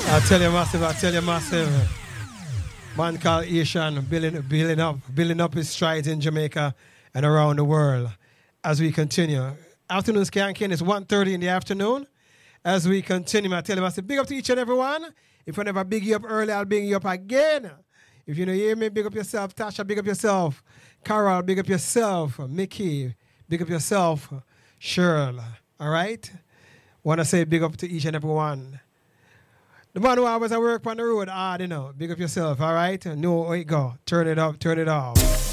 I tell you massive. Man called Asian building up his strides in Jamaica and around the world. As we continue. Afternoon skanking is 1:30 in the afternoon. As we continue, I tell you, I say big up to each and every one. If I never big you up early, I'll big you up again. If you don't hear me, big up yourself. Tasha, big up yourself. Carol, big up yourself. Mickey, big up yourself. Cheryl, all right? Want to say big up to each and every one. The man who always work on the road hard, big up yourself, all right? Know how it go. Turn it up, turn it off.